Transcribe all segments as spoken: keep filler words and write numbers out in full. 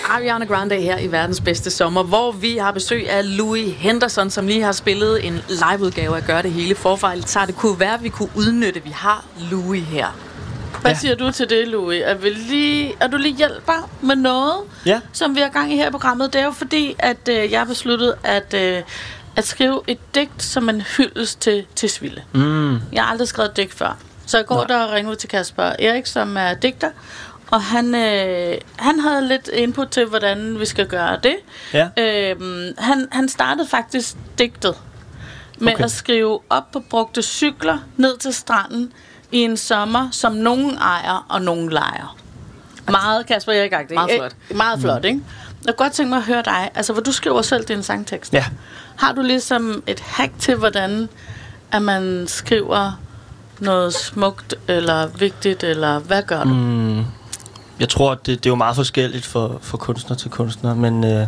Ariana Grande her i Verdens Bedste Sommer, hvor vi har besøg af Louis Henderson, som lige har spillet en liveudgave af Gør det hele forfra. Så det kunne være, at vi kunne udnytte, vi har Louis her. Hvad ja. siger du til det, Louis? Er, vi lige, er du lige hjælper med noget, ja. som vi har gang i her i programmet? Det er jo fordi, at øh, jeg har besluttet at, øh, at skrive et digt som en hyldest til, til Sville. Mm. Jeg har aldrig skrevet digt før. Så jeg går der og ringer ud til Kasper Erik, som er digter. Og han, øh, han havde lidt input til, hvordan vi skal gøre det. Ja. Øhm, han, han startede faktisk digtet med okay. at skrive op på brugte cykler ned til stranden i en sommer, som nogen ejer og nogen lejer. Meget, Kasper Erik. Meget flot. Æ, meget flot, mm. ikke? Jeg kunne godt tænke mig at høre dig. Altså, hvor du skriver selv din sangtekst. Ja. Har du ligesom et hack til, hvordan at man skriver noget smukt eller vigtigt, eller hvad gør du? Mm. Jeg tror, det, det er jo meget forskelligt for, for kunstner til kunstner, men øh,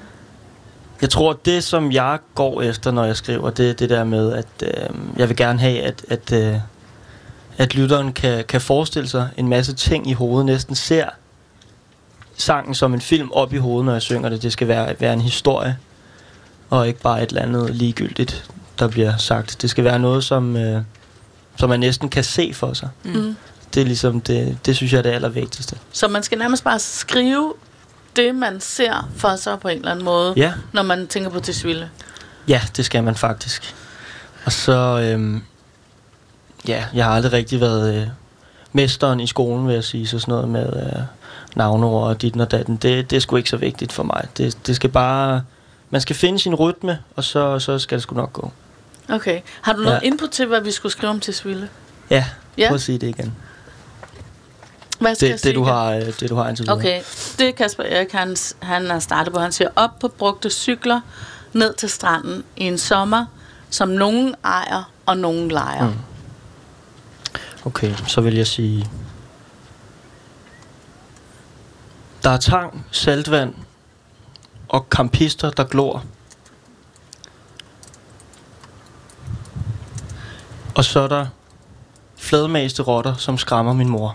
jeg tror, det som jeg går efter, når jeg skriver, det er det der med, at øh, jeg vil gerne have, at, at, øh, at lytteren kan, kan forestille sig en masse ting i hovedet, næsten ser sangen som en film op i hovedet, når jeg synger det. Det skal være, være en historie, og ikke bare et eller andet ligegyldigt, der bliver sagt. Det skal være noget, som, øh, som man næsten kan se for sig. Mm. Det er ligesom det, det synes jeg er det allervigtigste. Så man skal nærmest bare skrive det, man ser for sig på en eller anden måde, ja. når man tænker på Tisvilde. Ja, det skal man faktisk. Og så, øhm, ja, jeg har aldrig rigtig været øh, mesteren i skolen, vil jeg sige, så sådan noget med øh, navneord og ditten og datten. Det, det er sgu ikke så vigtigt for mig. Det, det skal bare, man skal finde sin rytme, og så, så skal det sgu nok gå. Okay. Har du noget ja. input til, hvad vi skulle skrive om Tisvilde? Ja, ja, prøv at sige det igen. Hvad skal det, jeg sige det, du har, det du har indtil videre. Okay, det Kasper Erik, han, han har startet på. Han siger, op på brugte cykler, ned til stranden i en sommer, som nogen ejer og nogen lejer. Mm. Okay, så vil jeg sige, der er tang, saltvand og campister, der glor. Og så er der fladmæste rotter, som skræmmer min mor.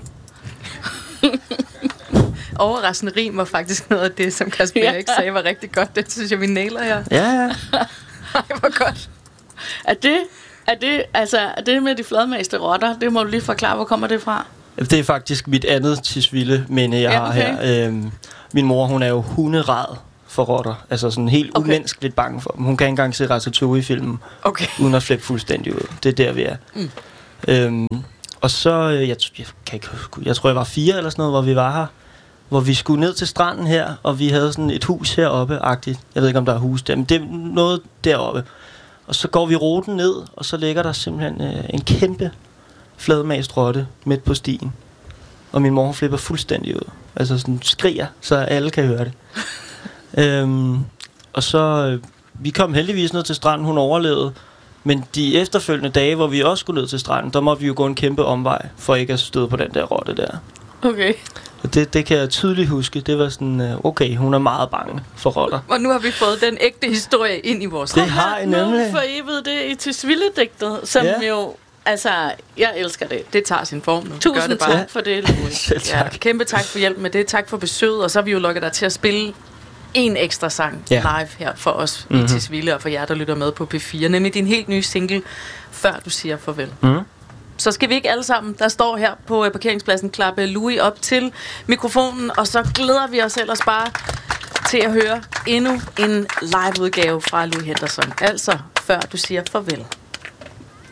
Overraskende rim var faktisk noget af det, som Kasper ja. Erik sagde var rigtig godt. Det synes jeg, vi nailer her. Ja, ja. Ej, hvor godt. Er det, er det, altså, er det med de fladmæste rotter? Det må du lige forklare, hvor kommer det fra? Det er faktisk mit andet Tisvilde minde, jeg ja, okay. har her. Øhm, min mor, hun er jo hunderad for rotter. Altså sådan helt okay. umenneskeligt bange for dem. Hun kan ikke engang se Ratatouille-filmen, okay. uden at flippe fuldstændig ud. Det er der, vi er. Mm. Øhm, og så, jeg, jeg, kan ikke, jeg tror, jeg var fire eller sådan noget, hvor vi var her. Hvor vi skulle ned til stranden her, og vi havde sådan et hus heroppe-agtigt. Jeg ved ikke, om der er hus der, men det er noget deroppe. Og så går vi ruten ned, og så ligger der simpelthen øh, en kæmpe fladmast rotte midt på stien. Og min mor flipper fuldstændig ud. Altså sådan skriger, så alle kan høre det. øhm, og så, øh, vi kom heldigvis ned til stranden, hun overlevede. Men de efterfølgende dage, hvor vi også skulle ned til stranden, der måtte vi jo gå en kæmpe omvej, for ikke at støde på den der rotte der. Okay. Og det, det kan jeg tydeligt huske. Det var sådan, okay, hun er meget bange for rotter. Og nu har vi fået den ægte historie ind i vores... Det har I nemlig. Nu forevet det i Tisvilde-digtet, som ja. jo... Altså, jeg elsker det. Det tager sin form nu. Tusind Gør det tak bare. for det, Louis. Selv tak. Ja, kæmpe tak for hjælp med det. Tak for besøget. Og så har vi jo lukket dig til at spille en ekstra sang ja. live her for os mm-hmm. i Tisvilde og for jer, der lytter med på P fire. Nemlig din helt nye single, Før du siger farvel. Mm. Så skal vi ikke alle sammen, der står her på parkeringspladsen, klappe Louis op til mikrofonen, og så glæder vi os ellers bare til at høre endnu en liveudgave fra Louis Henderson. Altså, Før du siger farvel.